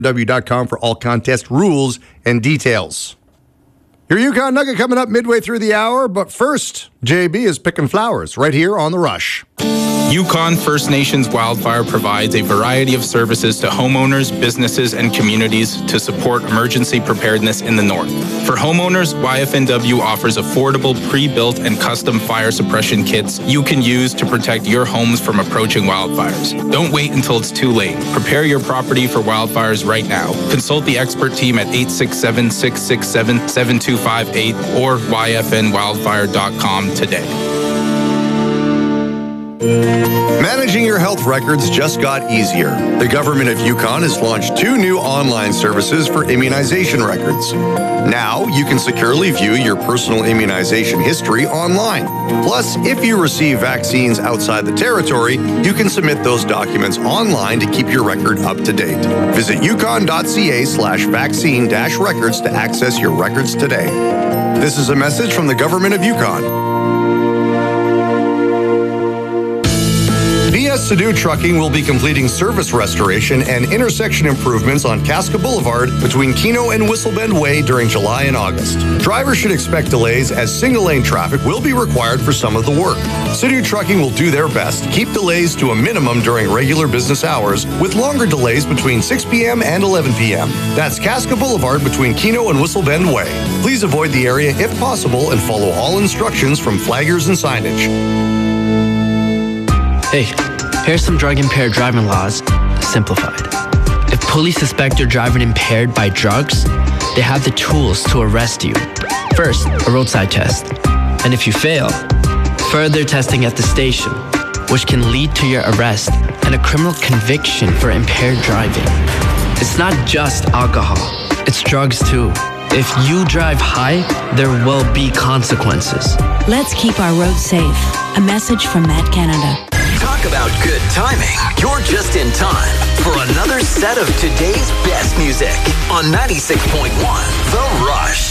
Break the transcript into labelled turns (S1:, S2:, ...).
S1: W.com for all contest rules and details. Your Yukon Nugget coming up midway through the hour, but first, JB is picking flowers right here on The Rush.
S2: Yukon First Nations Wildfire provides a variety of services to homeowners, businesses, and communities to support emergency preparedness in the north. For homeowners, YFNW offers affordable pre-built and custom fire suppression kits you can use to protect your homes from approaching wildfires. Don't wait until it's too late. Prepare your property for wildfires right now. Consult the expert team at 867-667-7258 or yfnwildfire.com today.
S1: Managing your health records just got easier. The government of Yukon has launched 2 new online services for immunization records. Now, you can securely view your personal immunization history online. Plus, if you receive vaccines outside the territory, you can submit those documents online to keep your record up to date. Visit yukon.ca/vaccine-records to access your records today. This is a message from the government of Yukon. BS Sadu Trucking will be completing service restoration and intersection improvements on Casca Boulevard between Keno and Whistlebend Way during July and August. Drivers should expect delays as single-lane traffic will be required for some of the work. Sadu Trucking will do their best to keep delays to a minimum during regular business hours, with longer delays between 6 p.m. and 11 p.m. That's Casca Boulevard between Keno and Whistlebend Way. Please avoid the area if possible and follow all instructions from flaggers and signage.
S3: Hey, here's some drug-impaired driving laws, simplified. If police suspect you're driving impaired by drugs, they have the tools to arrest you. First, a roadside test. And if you fail, further testing at the station, which can lead to your arrest and a criminal conviction for impaired driving. It's not just alcohol, it's drugs too. If you drive high, there will be consequences.
S4: Let's keep our roads safe. A message from Matt Canada.
S5: Talk about good timing. You're just in time for another set of today's best music on 96.1 The Rush.